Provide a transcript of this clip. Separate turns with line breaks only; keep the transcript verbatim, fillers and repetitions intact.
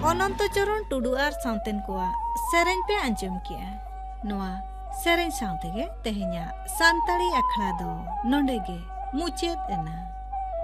अनंत चरण टुडू आर साउतेन कोआ सेरेन पे अंजम किया नोआ सेरेन साउतेगे तेहेन्या सांताली अखड़ा दो नोंडेगे मुचेद एना।